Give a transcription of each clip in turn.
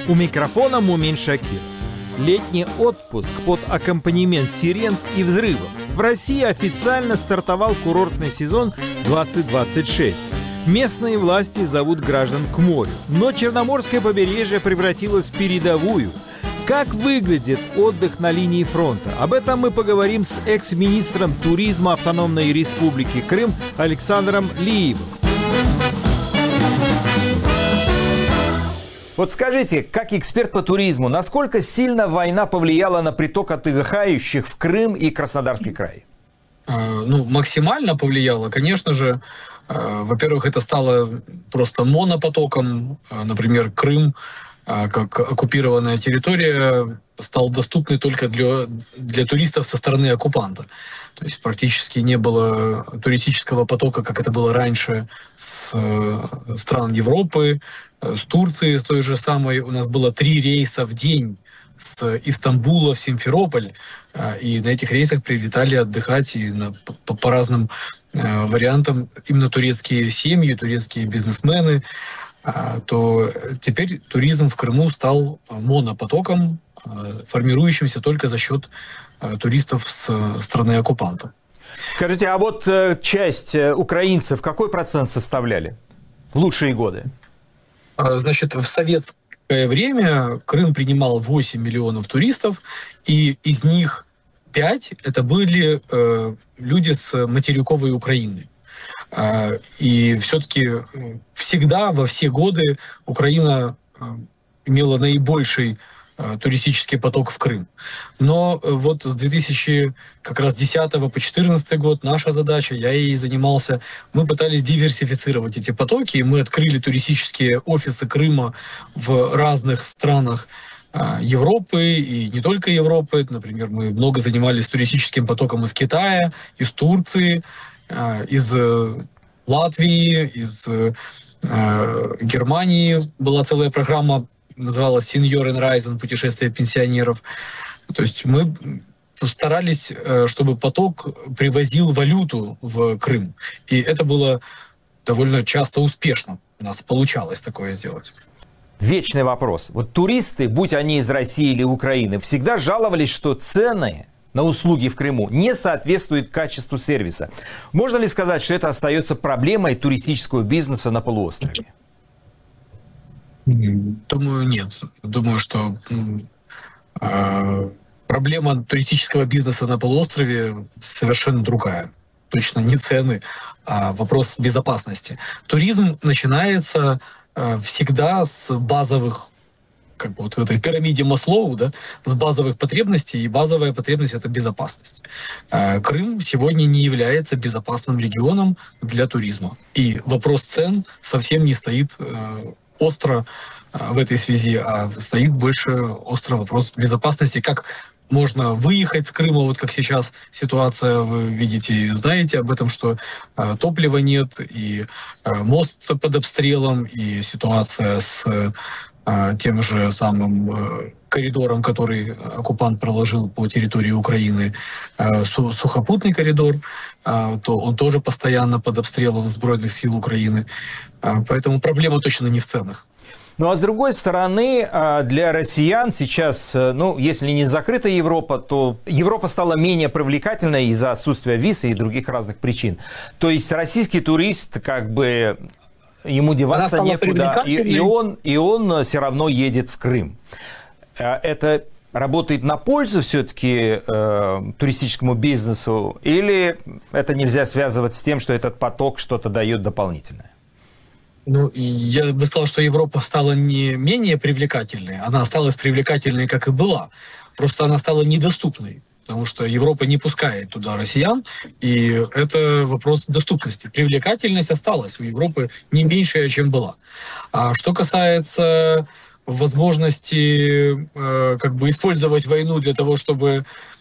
У микрофона Мумин Шакир. Летний отпуск под аккомпанемент сирен и взрывов. В России официально стартовал курортный сезон 2026. Местные власти зовут граждан к морю, но Черноморское побережье превратилось в передовую. Как выглядит отдых на линии фронта? Об этом мы поговорим с экс-министром туризма Автономной Республики Крым Александром Лиевым. Вот скажите, как эксперт по туризму, насколько сильно война повлияла на приток отдыхающих в Крым и Краснодарский край? Максимально повлияло, конечно же. Во-первых, это стало просто монопотоком. Например, Крым, как оккупированная территория, стал доступный только для туристов со стороны оккупанта. То есть практически не было туристического потока, как это было раньше, с стран Европы, с Турции, с той же самой. У нас было 3 рейса в день с Истамбула в Симферополь, и на этих рейсах прилетали отдыхать и по разным вариантам именно турецкие семьи, турецкие бизнесмены. То теперь туризм в Крыму стал монопотоком, формирующимся только за счет туристов с страны оккупанта. Скажите, а вот часть украинцев какой процент составляли в лучшие годы? Значит, в советское время Крым принимал 8 миллионов туристов, и из них 5 это были люди с материковой Украины. И все-таки всегда, во все годы Украина имела наибольший туристический поток в Крым. Но вот с 2010 по 2014 год наша задача, я ей занимался, мы пытались диверсифицировать эти потоки, и мы открыли туристические офисы Крыма в разных странах Европы и не только Европы. Например, мы много занимались туристическим потоком из Китая, из Турции, из Латвии, из Германии. Была целая программа, называлась «Senior in Reisen», путешествие пенсионеров. То есть мы старались, чтобы поток привозил валюту в Крым. И это было довольно часто успешно. У нас получалось такое сделать. Вечный вопрос. Вот туристы, будь они из России или Украины, всегда жаловались, что цены на услуги в Крыму не соответствуют качеству сервиса. Можно ли сказать, что это остается проблемой туристического бизнеса на полуострове? Думаю, нет. Думаю, что проблема туристического бизнеса на полуострове совершенно другая. Точно не цены, а вопрос безопасности. Туризм начинается всегда с базовых, как бы вот в этой пирамиде Маслоу, да, с базовых потребностей, и базовая потребность — это безопасность. Крым сегодня не является безопасным регионом для туризма. И вопрос цен совсем не стоит остро в этой связи, а стоит больше остро вопрос безопасности. Как можно выехать с Крыма, вот как сейчас ситуация, вы видите и знаете об этом, что топлива нет, и мост под обстрелом, и ситуация с тем же самым коридором, который оккупант проложил по территории Украины, сухопутный коридор, то он тоже постоянно под обстрелом Збройных сил Украины. Поэтому проблема точно не в ценах. Ну а с другой стороны, для россиян сейчас, если не закрыта Европа, то Европа стала менее привлекательной из-за отсутствия виз и других разных причин. То есть российский турист, как бы, ему деваться некуда, и он все равно едет в Крым. Это работает на пользу все-таки туристическому бизнесу, или это нельзя связывать с тем, что этот поток что-то дает дополнительное? Я бы сказал, что Европа стала не менее привлекательной, она осталась привлекательной, как и была. Просто она стала недоступной, потому что Европа не пускает туда россиян, и это вопрос доступности. Привлекательность осталась у Европы не меньшая, чем была. А что касается возможности использовать войну для того, чтобы,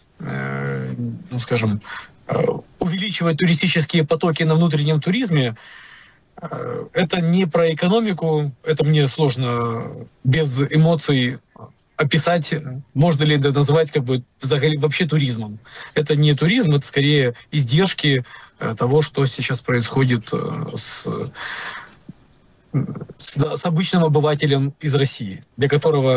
увеличивать туристические потоки на внутреннем туризме, это не про экономику, это мне сложно без эмоций описать, можно ли это назвать вообще туризмом. Это не туризм, это скорее издержки того, что сейчас происходит с обычным обывателем из России, для которого